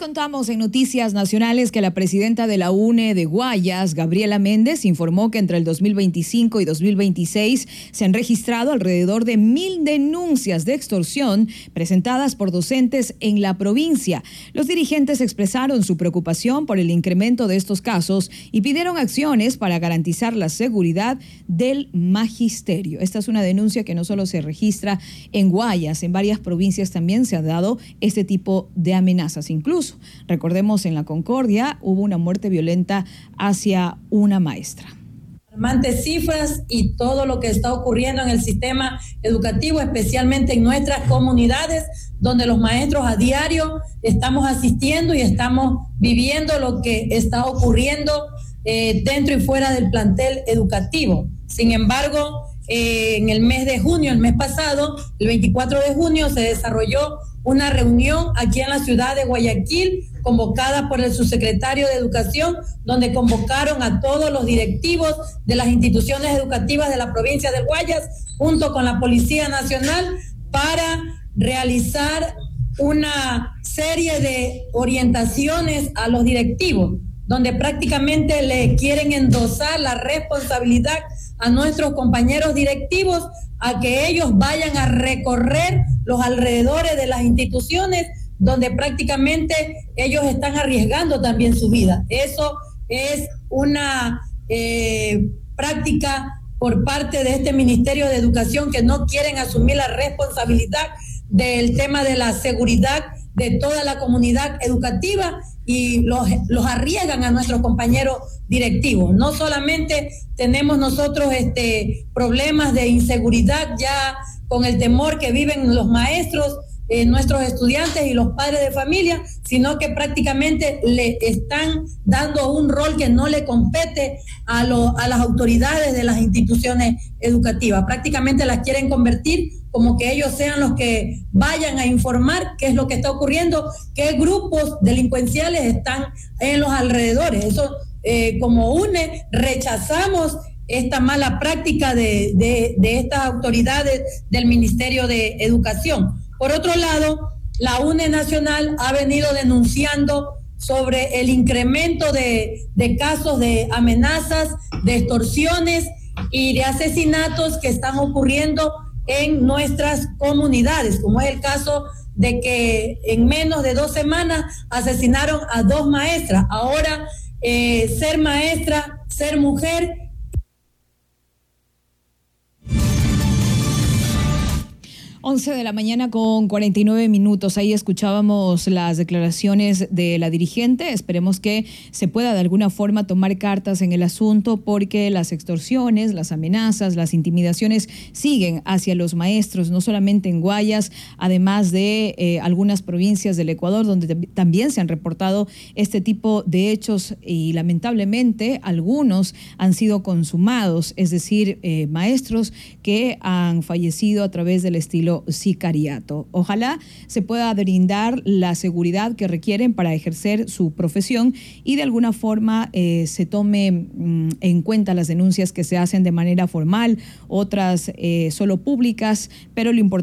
contamos en Noticias Nacionales que la presidenta de la UNE de Guayas, Gabriela Méndez, informó que entre el 2025 y 2026 se han registrado alrededor de 1,000 denuncias de extorsión presentadas por docentes en la provincia. Los dirigentes expresaron su preocupación por el incremento de estos casos y pidieron acciones para garantizar la seguridad del magisterio. Esta es una denuncia que no solo se registra en Guayas, en varias provincias también se ha dado este tipo de amenazas. Incluso, recordemos, en La Concordia hubo una muerte violenta hacia una maestra. Alarmantes cifras y todo lo que está ocurriendo en el sistema educativo, especialmente en nuestras comunidades, donde los maestros a diario estamos asistiendo y estamos viviendo lo que está ocurriendo dentro y fuera del plantel educativo. Sin embargo, en el mes de junio, el mes pasado, el 24 de junio, se desarrolló una reunión aquí en la ciudad de Guayaquil, convocada por el subsecretario de Educación, donde convocaron a todos los directivos de las instituciones educativas de la provincia del Guayas, junto con la Policía Nacional, para realizar una serie de orientaciones a los directivos, donde prácticamente le quieren endosar la responsabilidad a nuestros compañeros directivos a que ellos vayan a recorrer los alrededores de las instituciones donde prácticamente ellos están arriesgando también su vida. Eso es una práctica por parte de este Ministerio de Educación, que no quieren asumir la responsabilidad del tema de la seguridad de toda la comunidad educativa y los arriesgan a nuestros compañeros directivos. No solamente tenemos nosotros problemas de inseguridad ya con el temor que viven los maestros, nuestros estudiantes y los padres de familia, sino que prácticamente le están dando un rol que no le compete a las autoridades de las instituciones educativas. Prácticamente las quieren convertir como que ellos sean los que vayan a informar qué es lo que está ocurriendo, qué grupos delincuenciales están en los alrededores. Eso, como UNE, rechazamos esta mala práctica de estas autoridades del Ministerio de Educación. Por otro lado, la UNE Nacional ha venido denunciando sobre el incremento de casos de amenazas, de extorsiones y de asesinatos que están ocurriendo en nuestras comunidades, como es el caso de que en menos de 2 semanas asesinaron a 2 maestras. Ahora, ser maestra, ser mujer. 11 de la mañana con 49 minutos. Ahí escuchábamos las declaraciones de la dirigente. Esperemos que se pueda de alguna forma tomar cartas en el asunto, porque las extorsiones, las amenazas, las intimidaciones siguen hacia los maestros, no solamente en Guayas, además de algunas provincias del Ecuador, donde también se han reportado este tipo de hechos y lamentablemente algunos han sido consumados, es decir, maestros que han fallecido a través del estilo sicariato. Ojalá se pueda brindar la seguridad que requieren para ejercer su profesión y de alguna forma se tome en cuenta las denuncias que se hacen de manera formal, otras solo públicas, pero lo importante